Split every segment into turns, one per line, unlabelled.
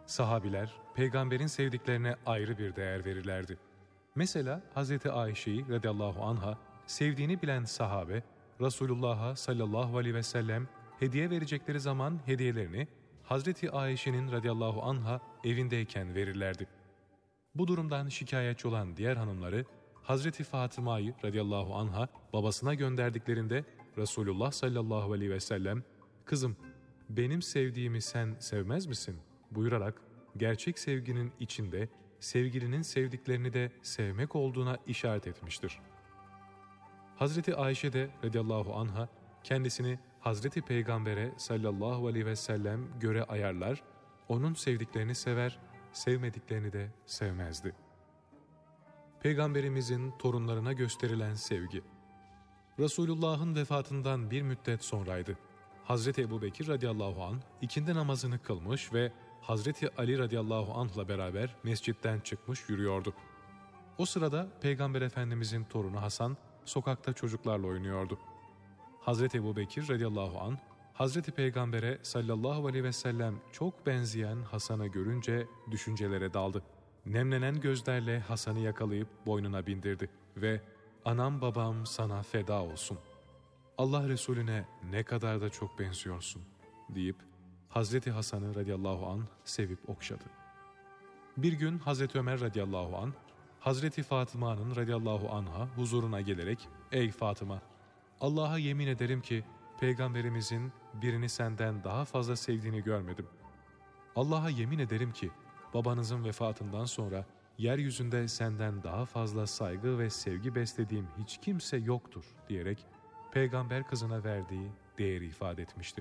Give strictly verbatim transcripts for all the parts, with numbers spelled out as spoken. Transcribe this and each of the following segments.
Sahabiler, peygamberin sevdiklerine ayrı bir değer verirlerdi. Mesela Hazreti Ayşe'yi radıyallahu anha sevdiğini bilen sahabe, Resulullah'a sallallahu aleyhi ve sellem hediye verecekleri zaman hediyelerini Hazreti Ayşe'nin radıyallahu anha evindeyken verirlerdi. Bu durumdan şikayetçi olan diğer hanımları Hazreti Fatıma'yı radıyallahu anha babasına gönderdiklerinde Resulullah sallallahu aleyhi ve sellem "Kızım, benim sevdiğimi sen sevmez misin?" buyurarak gerçek sevginin içinde sevgilinin sevdiklerini de sevmek olduğuna işaret etmiştir. Hazreti Ayşe de radıyallahu anha kendisini Hazreti Peygamber'e sallallahu aleyhi ve sellem göre ayarlar, onun sevdiklerini sever, sevmediklerini de sevmezdi. Peygamberimizin torunlarına gösterilen sevgi. Resulullah'ın vefatından bir müddet sonraydı. Hazreti Ebubekir radıyallahu anh ikindi namazını kılmış ve Hazreti Ali radıyallahu anh'la beraber mescitten çıkmış yürüyordu. O sırada Peygamber Efendimizin torunu Hasan sokakta çocuklarla oynuyordu. Hazreti Ebubekir radıyallahu anh Hazreti Peygamber'e sallallahu aleyhi ve sellem çok benzeyen Hasan'ı görünce düşüncelere daldı. Nemlenen gözlerle Hasan'ı yakalayıp boynuna bindirdi ve "Anam babam sana feda olsun. Allah Resulüne ne kadar da çok benziyorsun." deyip Hazreti Hasan'ı radıyallahu anh sevip okşadı. Bir gün Hazreti Ömer radıyallahu anh Hazreti Fatıma'nın radıyallahu anha huzuruna gelerek "Ey Fatıma, Allah'a yemin ederim ki Peygamberimizin birini senden daha fazla sevdiğini görmedim. Allah'a yemin ederim ki babanızın vefatından sonra yeryüzünde senden daha fazla saygı ve sevgi beslediğim hiç kimse yoktur" diyerek Peygamber kızına verdiği değeri ifade etmişti.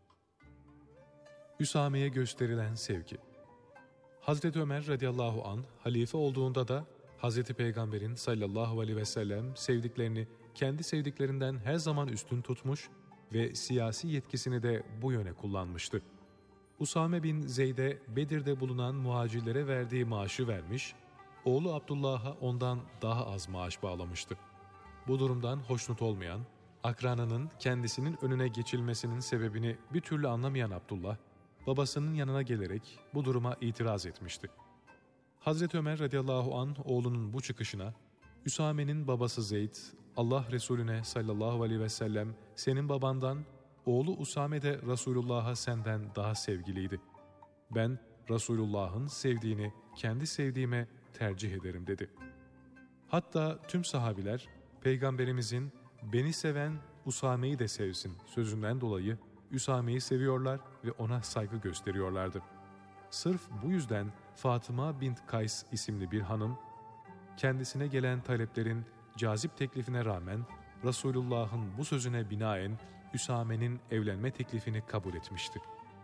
Üsame'ye gösterilen sevgi. Hazreti Ömer radıyallahu anh halife olduğunda da Hazreti Peygamber'in sallallahu aleyhi ve sellem sevdiklerini kendi sevdiklerinden her zaman üstün tutmuş ve siyasi yetkisini de bu yöne kullanmıştı. Usame bin Zeyd'e Bedir'de bulunan muhacirlere verdiği maaşı vermiş, oğlu Abdullah'a ondan daha az maaş bağlamıştı. Bu durumdan hoşnut olmayan, akranının kendisinin önüne geçilmesinin sebebini bir türlü anlamayan Abdullah, babasının yanına gelerek bu duruma itiraz etmişti. Hazreti Ömer radıyallahu anh oğlunun bu çıkışına, Üsame'nin babası Zeyd, Allah Resulüne sallallahu aleyhi ve sellem senin babandan, oğlu Usame de Resulullah'a senden daha sevgiliydi. Ben Resulullah'ın sevdiğini kendi sevdiğime tercih ederim dedi. Hatta tüm sahabiler Peygamberimizin beni seven Usame'yi de sevsin sözünden dolayı Üsame'yi seviyorlar ve ona saygı gösteriyorlardı. Sırf bu yüzden Fatıma bint Kays isimli bir hanım, kendisine gelen taleplerin cazip teklifine rağmen Resulullah'ın bu sözüne binaen Üsame'nin evlenme teklifini kabul etmişti.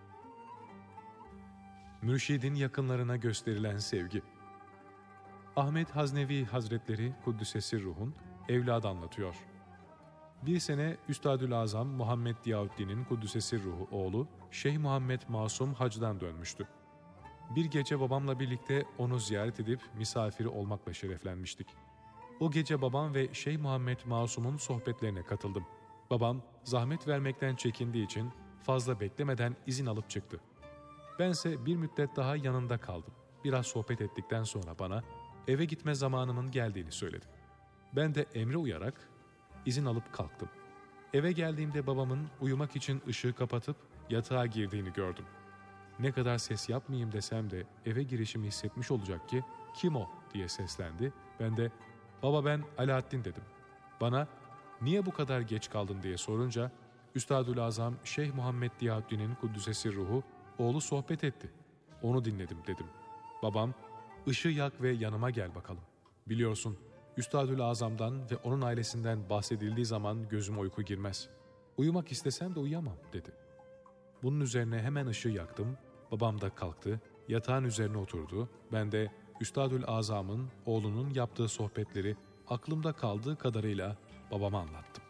Mürşidin yakınlarına gösterilen sevgi. Ahmet Haznevi Hazretleri Kuddüs'e ruhun evladı anlatıyor. Bir sene Üstadül-Azam Muhammed Diyavuddin'in Kuddüs'e ruhu oğlu Şeyh Muhammed Masum hacdan dönmüştü. Bir gece babamla birlikte onu ziyaret edip misafiri olmakla şereflenmiştik. O gece babam ve Şeyh Muhammed Masum'un sohbetlerine katıldım. Babam zahmet vermekten çekindiği için fazla beklemeden izin alıp çıktı. Bense bir müddet daha yanında kaldım. Biraz sohbet ettikten sonra bana eve gitme zamanımın geldiğini söyledi. Ben de emre uyarak izin alıp kalktım. Eve geldiğimde babamın uyumak için ışığı kapatıp yatağa girdiğini gördüm. Ne kadar ses yapmayayım desem de eve girişimi hissetmiş olacak ki "Kim o?" diye seslendi. Ben de "Baba, ben Alaaddin" dedim. Bana "Niye bu kadar geç kaldın?" diye sorunca Üstadül-Azam Şeyh Muhammed Diyavuddin'in Kuddüs'e ruhu oğlu sohbet etti. Onu dinledim dedim. Babam "Işığı yak ve yanıma gel bakalım. Biliyorsun Üstadül-Azam'dan ve onun ailesinden bahsedildiği zaman gözüme uyku girmez. Uyumak istesem de uyuyamam" dedi. Bunun üzerine hemen ışığı yaktım. Babam da kalktı, yatağın üzerine oturdu. Ben de Üstadül-Azam'ın oğlunun yaptığı sohbetleri aklımda kaldığı kadarıyla babama anlattım.